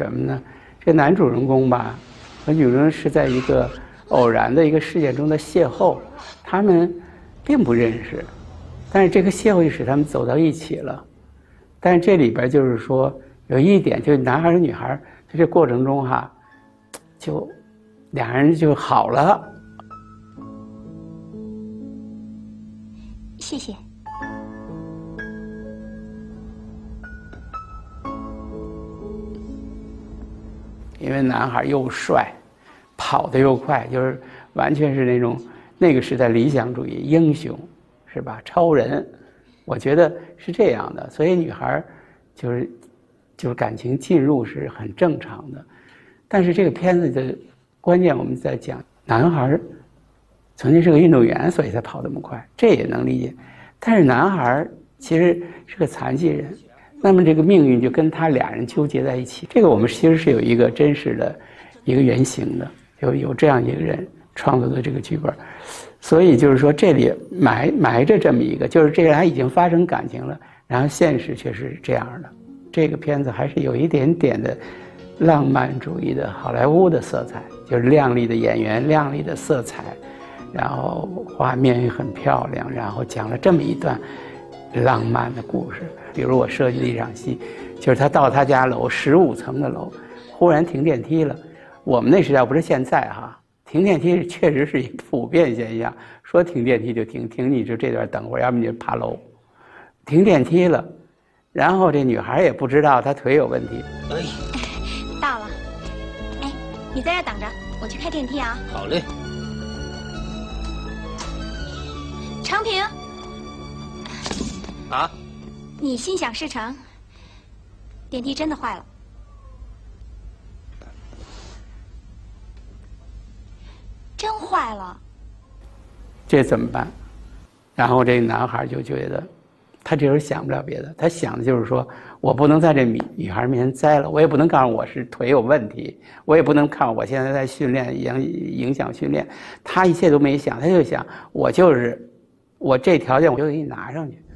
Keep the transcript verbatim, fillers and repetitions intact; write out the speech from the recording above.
什么呢？这男主人公吧和女主人公是在一个偶然的一个事件中的邂逅，他们并不认识，但是这个邂逅就使他们走到一起了。但是这里边就是说有一点，就是男孩和女孩在这过程中哈，就两人就好了。 谢谢。 因为男孩又帅，跑得又快，就是完全是那种那个时代理想主义英雄，是吧？超人，我觉得是这样的。所以女孩就是就是感情进入是很正常的。但是这个片子的关键我们在讲，男孩曾经是个运动员，所以才跑那么快，这也能理解。但是男孩其实是个残疾人。那么这个命运就跟他俩人纠结在一起，这个我们其实是有一个真实的一个原型的，有有这样一个人创作的这个剧本，所以就是说这里埋埋着这么一个，就是这俩已经发生感情了，然后现实却是这样的。这个片子还是有一点点的浪漫主义的好莱坞的色彩，就是亮丽的演员、亮丽的色彩，然后画面也很漂亮，然后讲了这么一段浪漫的故事。比如我设计的一场戏，就是他到他家楼十五层的楼，忽然停电梯了。我们那时代不是现在哈，停电梯确实是一普遍现象，说停电梯就停，停你就这段等会儿，要不你就爬楼。停电梯了，然后这女孩也不知道她腿有问题。 哎，到了。哎，你在这等着，我去开电梯啊。 好嘞。 长平。 啊？ 你心想事成，电梯真的坏了。真坏了。 这怎么办？然后这个男孩就觉得，他这时候想不了别的，他想的就是说，我不能在这女女孩面前栽了，我也不能告诉我是腿有问题，我也不能看我现在在训练影影响训练。他一切都没想，他就想，我就是我这条件我就给你拿上去。